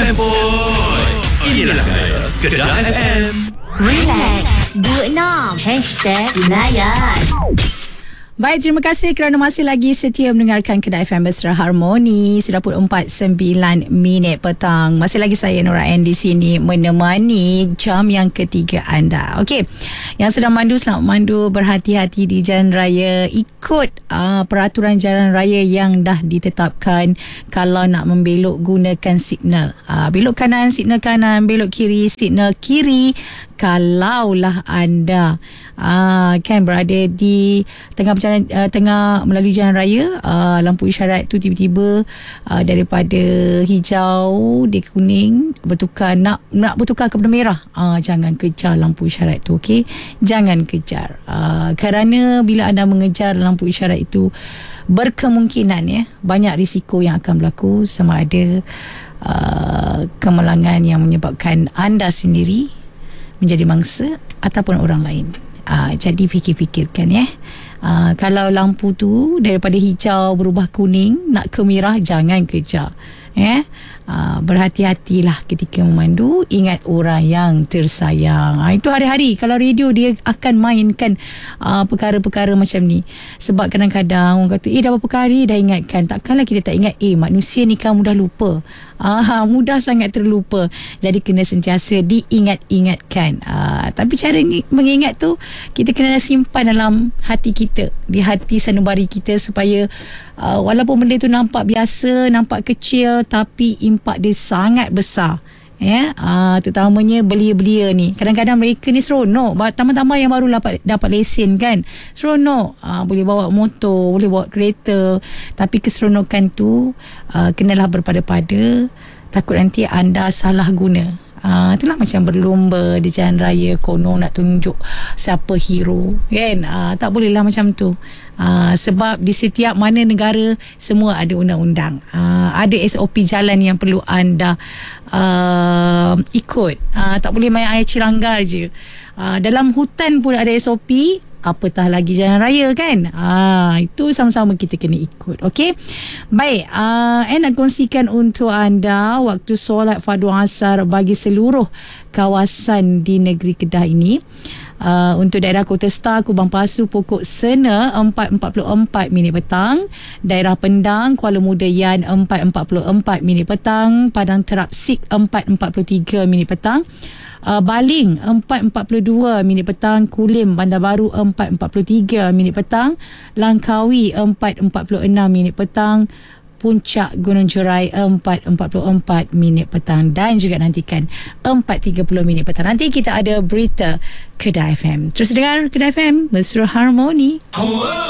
boy. Inilah gaya Kedah FM. Relax 26 #Layan. Baik, terima kasih kerana masih lagi setia mendengarkan Kedah FM Mesra Harmoni. Sudah pukul 4.09 petang. Masih lagi saya Nora Ann di sini menemani jam yang ketiga anda. Okey, yang sedang mandu, selamat mandu, berhati-hati di jalan raya. Ikut peraturan jalan raya yang dah ditetapkan. Kalau nak membelok, gunakan signal. Belok kanan, signal kanan. Belok kiri, signal kiri. Kalaulah anda kan berada di tengah melalui jalan raya, lampu isyarat tu tiba-tiba daripada hijau dia kuning bertukar nak bertukar kepada merah, jangan kejar lampu isyarat tu. Okey, jangan kejar, kerana bila anda mengejar lampu isyarat itu berkemungkinan banyak risiko yang akan berlaku, sama ada kemalangan yang menyebabkan anda sendiri menjadi mangsa ataupun orang lain. Jadi fikir-fikirkan kalau lampu tu daripada hijau berubah kuning nak ke merah, jangan kejar. Berhati-hatilah ketika memandu. Ingat orang yang tersayang. Itu hari-hari kalau radio dia akan mainkan perkara-perkara macam ni. Sebab kadang-kadang orang kata dah berapa kali dah ingatkan. Takkanlah kita tak ingat. Manusia ni kan mudah lupa. Mudah sangat terlupa. Jadi kena sentiasa diingat-ingatkan. Tapi cara mengingat tu kita kena simpan dalam hati kita, di hati sanubari kita, supaya walaupun benda tu nampak biasa, nampak kecil, tapi impak dia sangat besar. Terutamanya belia-belia ni. Kadang-kadang mereka ni seronok. Tambah-tambah yang baru dapat lesen kan, seronok. Boleh bawa motor, boleh bawa kereta. Tapi keseronokan tu kenalah berpada-pada. Takut nanti anda salah guna. Itulah macam berlumba di jalan raya, konon nak tunjuk siapa hero kan. Tak bolehlah macam tu. Sebab di setiap mana negara semua ada undang-undang, ada SOP jalan yang perlu anda ikut. Tak boleh main air cilanggar je. Dalam hutan pun ada SOP, apatah lagi jalan raya kan. Itu sama-sama kita kena ikut. Okey, baik, nak kongsikan untuk anda waktu solat fardu asar bagi seluruh kawasan di negeri Kedah ini. Untuk daerah Kota Star, Kubang Pasu, Pokok Sena 4.44 petang, daerah Pendang, Kuala Muda Yan 4.44 petang, Padang Terap Sik 4.43 petang, Baling 4.42 petang, Kulim Bandar Baru 4.43 petang, Langkawi 4.46 petang, Puncak Gunung Jerai 4.44 petang, dan juga nantikan 4.30 petang. Nanti kita ada berita Kedah FM. Terus dengar Kedah FM Mesra Harmoni.